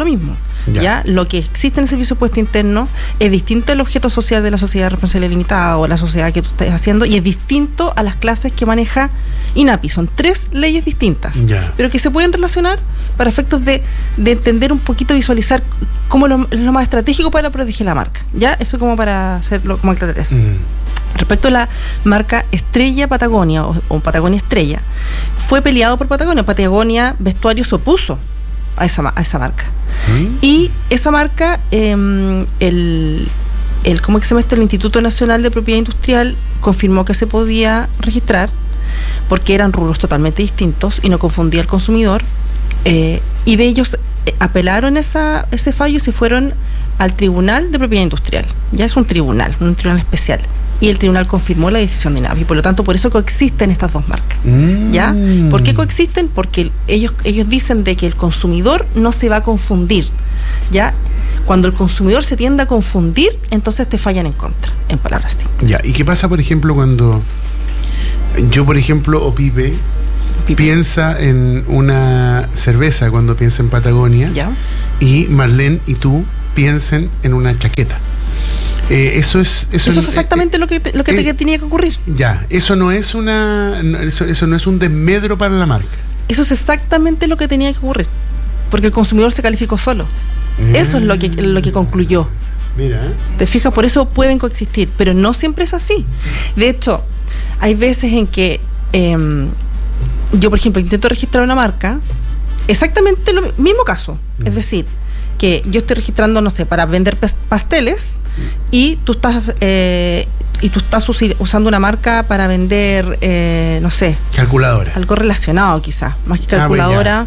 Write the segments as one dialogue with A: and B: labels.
A: lo mismo. ¿Ya? Lo que existe en el servicio de puesto interno es distinto al objeto social de la sociedad de responsabilidad limitada o la sociedad que tú estés haciendo, y es distinto a las clases que maneja INAPI. Son 3 leyes distintas, pero que se pueden relacionar para efectos de entender un poquito, visualizar cómo lo más estratégico para proteger la marca. ¿Ya? Eso como para hacerlo, como aclarar eso. Respecto a la marca Estrella Patagonia o Patagonia Estrella, fue peleado por Patagonia. Patagonia Vestuario se opuso a esa marca. Y esa marca, ¿cómo que se llama esto? El Instituto Nacional de Propiedad Industrial confirmó que se podía registrar porque eran rubros totalmente distintos y no confundía al consumidor. Y de ellos apelaron ese fallo y se fueron al Tribunal de Propiedad Industrial. Ya es un tribunal especial. Y el tribunal confirmó la decisión de INAPI. Por lo tanto, por eso coexisten estas dos marcas. ¿Ya? ¿Por qué coexisten? Porque ellos dicen de que el consumidor no se va a confundir. ¿Ya? Cuando el consumidor se tiende a confundir, entonces te fallan en contra, en palabras simples.
B: Ya. ¿Y qué pasa, por ejemplo, cuando yo, por ejemplo, o Pipe piensa en una cerveza cuando piensa en Patagonia? ¿Ya? Y Marlene y tú piensen en una chaqueta. Eso es exactamente lo que tenía que ocurrir. Ya, eso no es un desmedro para la marca. Eso es exactamente lo que tenía que ocurrir, porque el consumidor se calificó solo. Eso es lo que concluyó. Mira, te fijas, por eso pueden coexistir, pero no siempre es así. De hecho, hay veces en que yo, por ejemplo, intento registrar una marca, exactamente lo mismo caso, es decir, que yo estoy registrando, no sé, para vender pasteles, y tú estás usando una marca para vender, no sé, calculadora, algo relacionado quizás, más que calculadora.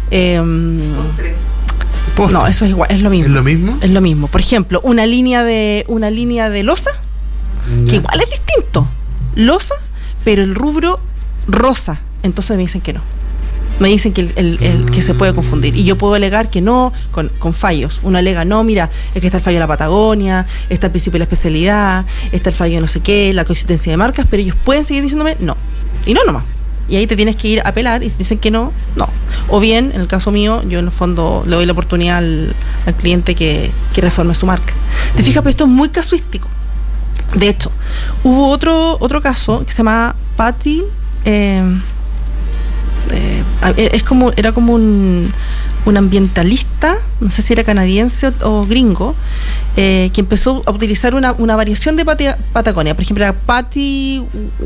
B: No, eso es igual, es lo mismo. ¿Es lo mismo? Es lo mismo. Por ejemplo, una línea de loza, que igual es distinto, loza, pero el rubro rosa, entonces me dicen que no. Me dicen que que se puede confundir, y yo puedo alegar que no, con fallos. Uno alega, no, mira, es que está el fallo de la Patagonia, está el principio de la especialidad, está el fallo de no sé qué, la coexistencia de marcas, pero ellos pueden seguir diciéndome no, y no nomás. Y ahí te tienes que ir a apelar, y si dicen que no. O bien, en el caso mío, yo en el fondo le doy la oportunidad al cliente que reforme su marca. ¿Te fijas? Pero esto es muy casuístico. De hecho, hubo otro caso que se llama Patty. Era como un ambientalista, no sé si era canadiense o gringo, que empezó a utilizar una variación de Patagonia. Por ejemplo, era Patty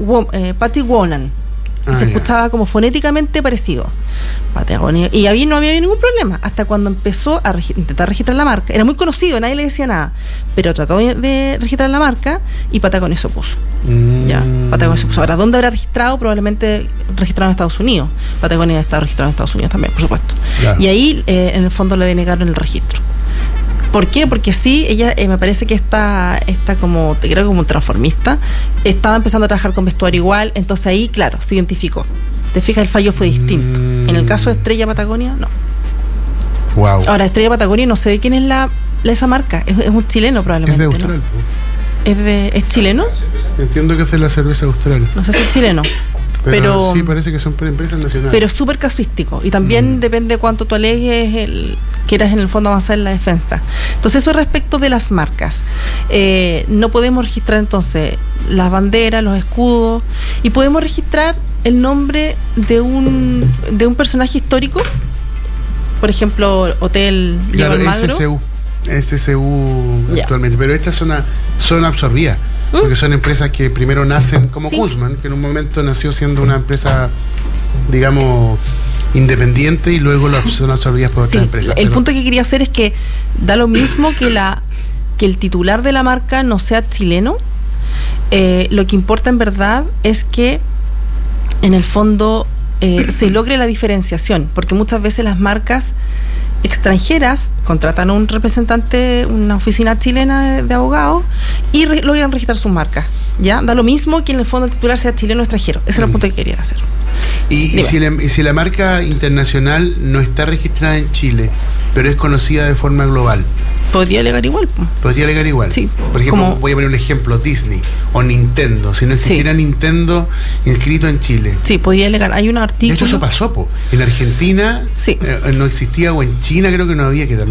B: Wonan, y se escuchaba como fonéticamente parecido, Patagonia, y no había ningún problema hasta cuando empezó a intentar registrar la marca. Era muy conocido, nadie le decía nada, pero trató de registrar la marca y Patagonia se opuso. Patagonia se opuso. Ahora, ¿dónde habrá registrado? Probablemente registrado en Estados Unidos. Patagonia está registrado en Estados Unidos también, por supuesto. Y ahí en el fondo le denegaron el registro. ¿Por qué? Porque sí, ella me parece que está como, te creo, como un transformista, estaba empezando a trabajar con vestuario igual, entonces ahí, claro, se identificó. Te fijas, el fallo fue distinto. En el caso de Estrella Patagonia, no. Wow. Ahora, Estrella Patagonia, no sé de quién es esa marca, es un chileno probablemente. Es de Austral, ¿no? ¿Es chileno? Entiendo que es de la cerveza Austral.
A: No sé si es chileno. Pero
B: sí, parece que son empresas nacionales.
A: Pero es súper casuístico, y también depende cuánto tú alegues, quieras en el fondo avanzar en la defensa. Entonces, eso respecto de las marcas. No podemos registrar entonces las banderas, los escudos, y podemos registrar el nombre de un personaje histórico, por ejemplo, Hotel Diego Almagro. SCU actualmente, pero estas son absorbidas. Porque son empresas que primero nacen como Guzmán, que en un momento nació siendo una empresa, digamos, independiente, y luego son absorbidas por otras empresas. El punto que quería hacer es que da lo mismo que el titular de la marca no sea chileno. Lo que importa en verdad es que en el fondo se logre la diferenciación, porque muchas veces las marcas extranjeras contratan a un representante, una oficina chilena de abogados, y logran registrar sus marcas. ¿Ya? Da lo mismo que en el fondo el titular sea chileno o extranjero. Ese era el punto que quería hacer.
B: Y si la marca internacional no está registrada en Chile, pero es conocida de forma global,
A: podría alegar igual.
B: Podría alegar igual.
A: Sí.
B: Por ejemplo, voy a poner un ejemplo: Disney o Nintendo. Si no existiera Nintendo inscrito en Chile, podría alegar. Hay un artículo. De hecho, eso pasó, en Argentina no existía, o en China creo que no había, que